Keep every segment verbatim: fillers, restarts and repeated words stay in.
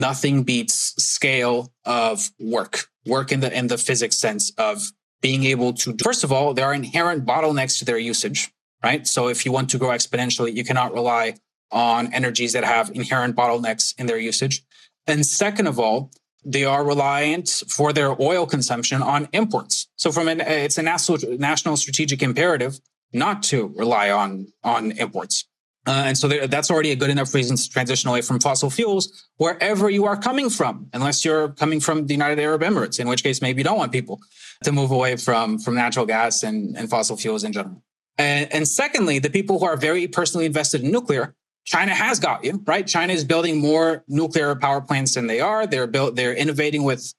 nothing beats scale of work, work in the in the physics sense of being able to, first of all, there are inherent bottlenecks to their usage, right? So if you want to grow exponentially, you cannot rely on energies that have inherent bottlenecks in their usage. And second of all, they are reliant for their oil consumption on imports. So from an, it's a national, national strategic imperative not to rely on, on imports. Uh, and so there, that's already a good enough reason to transition away from fossil fuels wherever you are coming from, unless you're coming from the United Arab Emirates, in which case maybe you don't want people to move away from, from natural gas and, and fossil fuels in general. And, and secondly, the people who are very personally invested in nuclear, China has got you, right? China is building more nuclear power plants than they are. They're built, they're innovating with,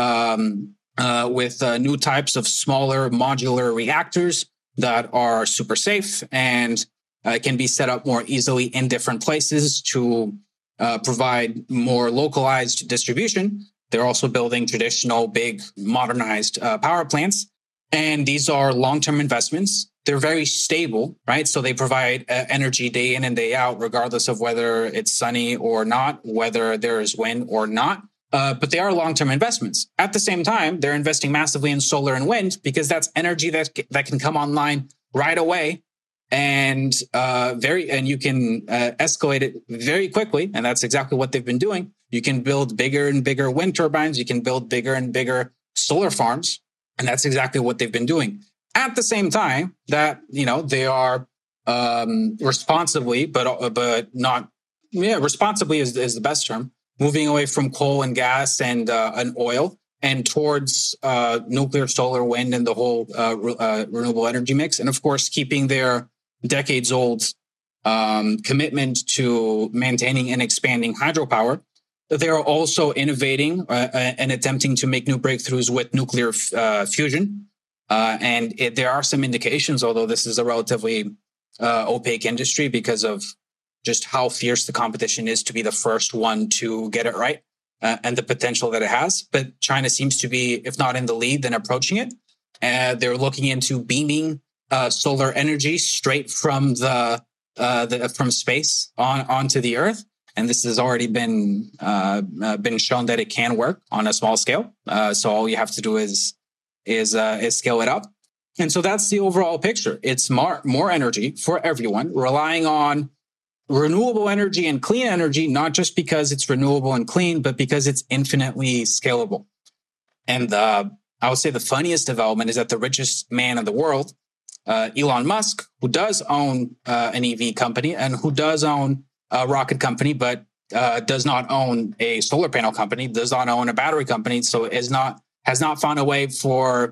um, uh, with uh, new types of smaller modular reactors that are super safe and Uh, can be set up more easily in different places to uh, provide more localized distribution. They're also building traditional, big, modernized uh, power plants. And these are long-term investments. They're very stable, right? So they provide uh, energy day in and day out, regardless of whether it's sunny or not, whether there is wind or not. Uh, but they are long-term investments. At the same time, they're investing massively in solar and wind because that's energy that, that can come online right away. And uh, very, and you can uh, escalate it very quickly, and that's exactly what they've been doing. You can build bigger and bigger wind turbines. You can build bigger and bigger solar farms, and that's exactly what they've been doing. At the same time, that you know they are um, responsibly, but but not yeah, responsibly is, is the best term. Moving away from coal and gas and uh, and oil, and towards uh, nuclear, solar, wind, and the whole uh, re- uh, renewable energy mix, and of course keeping their decades-old um, commitment to maintaining and expanding hydropower. They are also innovating uh, and attempting to make new breakthroughs with nuclear uh, fusion. Uh, and it, there are some indications, although this is a relatively uh, opaque industry because of just how fierce the competition is to be the first one to get it right uh, and the potential that it has. But China seems to be, if not in the lead, then approaching it. Uh, they're looking into beaming Uh, solar energy straight from the, uh, the from space on onto the Earth, and this has already been uh, uh, been shown that it can work on a small scale. Uh, so all you have to do is is uh, is scale it up, and so that's the overall picture. It's more more energy for everyone, relying on renewable energy and clean energy, not just because it's renewable and clean, but because it's infinitely scalable. And uh, I would say the funniest development is that the richest man in the world, Uh, Elon Musk, who does own uh, an E V company and who does own a rocket company, but uh, does not own a solar panel company, does not own a battery company, so is not has not found a way for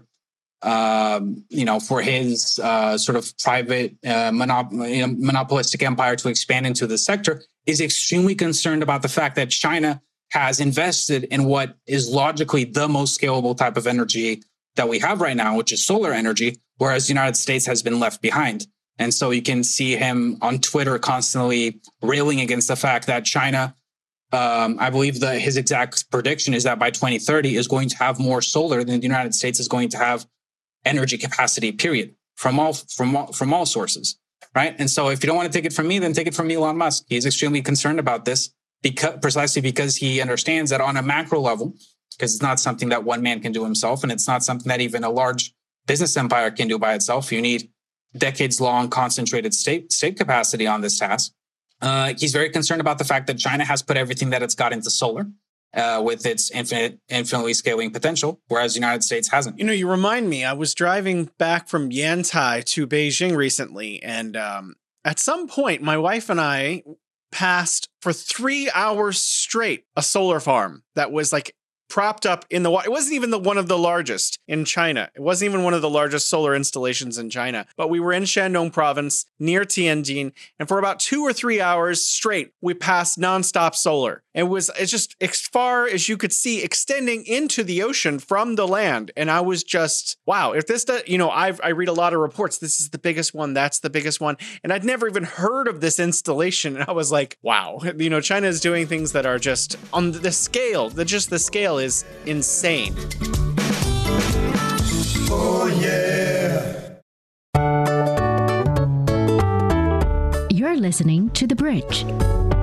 um, you know for his uh, sort of private uh, monop- you know, monopolistic empire to expand into the sector, is extremely concerned about the fact that China has invested in what is logically the most scalable type of energy that we have right now, which is solar energy, whereas the United States has been left behind. And so you can see him on Twitter constantly railing against the fact that China, um, I believe that his exact prediction is that by twenty thirty is going to have more solar than the United States is going to have energy capacity, period, from all, from all, from all sources, right? And so if you don't want to take it from me, then take it from Elon Musk. He's extremely concerned about this because, precisely because he understands that on a macro level, because it's not something that one man can do himself, and it's not something that even a large business empire can do by itself. You need decades-long concentrated state state capacity on this task. Uh, he's very concerned about the fact that China has put everything that it's got into solar uh, with its infinite, infinitely scaling potential, whereas the United States hasn't. You know, you remind me, I was driving back from Yantai to Beijing recently, and um, at some point, my wife and I passed for three hours straight a solar farm that was like propped up in the water. It wasn't even the one of the largest in China. It wasn't even one of the largest solar installations in China. But we were in Shandong province near Tianjin, and for about two or three hours straight, we passed nonstop solar. It was it's just as far as you could see, extending into the ocean from the land. And I was just, wow, if this does, you know, I've, I read a lot of reports. This is the biggest one. That's the biggest one. And I'd never even heard of this installation. And I was like, wow, you know, China is doing things that are just on the scale, the, just the scale is insane. Oh, yeah. You're listening to The Bridge.